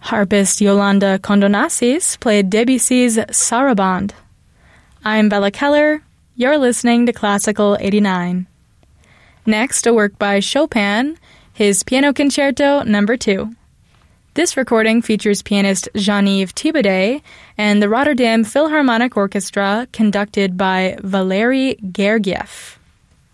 Harpist Yolanda Condonassis played Debussy's Sarabande. I'm Bella Keller. You're listening to Classical 89. Next, a work by Chopin, his Piano Concerto No. 2. This recording features pianist Jean-Yves Thibaudet and the Rotterdam Philharmonic Orchestra, conducted by Valery Gergiev.